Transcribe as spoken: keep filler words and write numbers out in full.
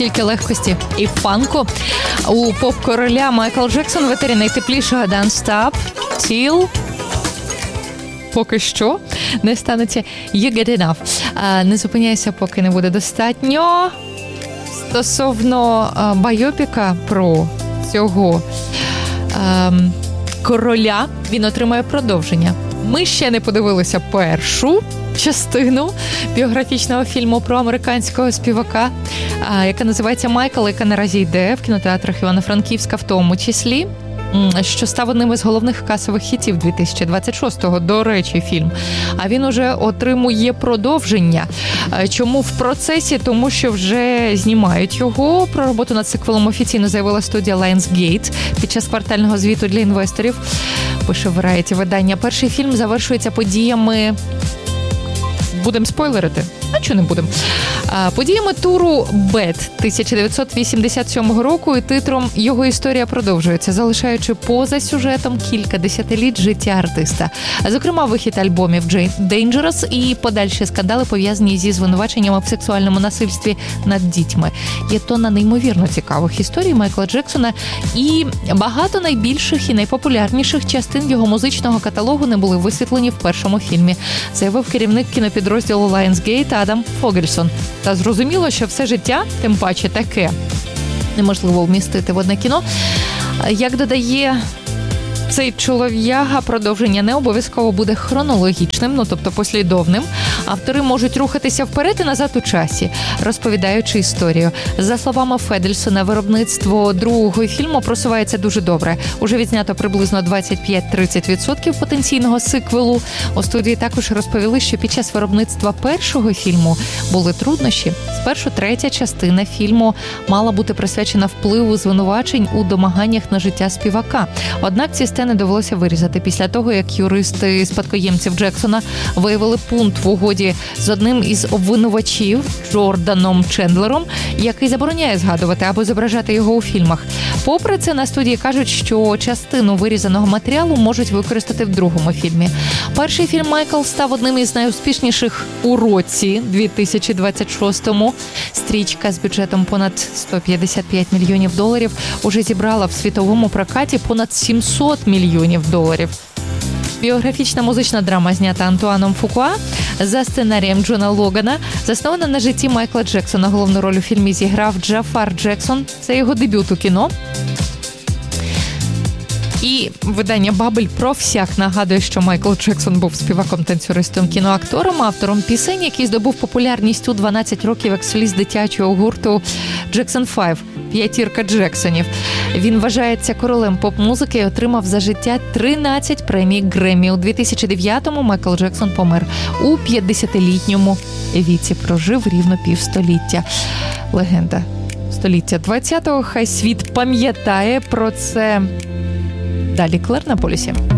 стільки легкості і фанку. У поп-короля Майкл Джексон в етері найтеплішого Don't Stop Till поки що не станеться You Get Enough. Не зупиняйся, поки не буде достатньо. Стосовно байопіка про цього ем, короля, він отримає продовження. Ми ще не подивилися першу частину біографічного фільму про американського співака, яка називається «Майкл», яка наразі йде в кінотеатрах Івано-Франківська в тому числі, що став одним із головних касових хітів дві тисячі двадцять шостого, до речі, фільм. А він уже отримує продовження. Чому в процесі? Тому що вже знімають його. Про роботу над сиквелом офіційно заявила студія Lionsgate під час квартального звіту для інвесторів. Пише Variety видання. Перший фільм завершується подіями... Будемо спойлерити? А чого не будемо? Подіями туру «Бет» тисяча дев'ятсот вісімдесят сьомого року і титром «Його історія продовжується», залишаючи поза сюжетом кілька десятиліть життя артиста. Зокрема, вихід альбомів «Dangerous» і подальші скандали, пов'язані зі звинуваченнями в сексуальному насильстві над дітьми. Є тонна неймовірно цікавих історій Майкла Джексона, і багато найбільших і найпопулярніших частин його музичного каталогу не були висвітлені в першому фільмі, заявив керівник кінопідрозділу Lionsgate Адам Фогельсон. Та зрозуміло, що все життя, тим паче таке, неможливо вмістити в одне кіно. Як додає цей чолов'яга, продовження не обов'язково буде хронологічним, ну тобто послідовним. Автори можуть рухатися вперед і назад у часі, розповідаючи історію. За словами Федельсона, виробництво другого фільму просувається дуже добре. Уже відзнято приблизно двадцять п'ять - тридцять відсотків потенційного сиквелу. У студії також розповіли, що під час виробництва першого фільму були труднощі. Спершу третя частина фільму мала бути присвячена впливу звинувачень у домаганнях на життя співака. Однак ці сцени довелося вирізати після того, як юристи спадкоємців Джексона виявили пункт в угоді з одним із обвинувачів Джорданом Чендлером, який забороняє згадувати або зображати його у фільмах. Попри це, на студії кажуть, що частину вирізаного матеріалу можуть використати в другому фільмі. Перший фільм «Майкл» став одним із найуспішніших у році дві тисячі двадцять шостому. Стрічка з бюджетом понад сто п'ятдесят п'ять мільйонів доларів уже зібрала в світовому прокаті понад сімсот мільйонів доларів. Біографічна музична драма, знята Антуаном Фукуа за сценарієм Джона Логана, заснована на житті Майкла Джексона. Головну роль у фільмі зіграв Джафар Джексон. Це його дебют у кіно. І видання «Бабель» про всяк нагадує, що Майкл Джексон був співаком, танцюристом, кіноактором, автором пісень, який здобув популярність у дванадцять років як соліст дитячого гурту «Джексон п'ять» – «П'ятірка Джексонів». Він вважається королем поп-музики і отримав за життя тринадцять премій Греммі. У дві тисячі дев'ятому Майкл Джексон помер у п'ятдесятилітньому віці. Прожив рівно півстоліття. Легенда століття двадцятого. Хай світ пам'ятає про це. Далі Клер на полюсі.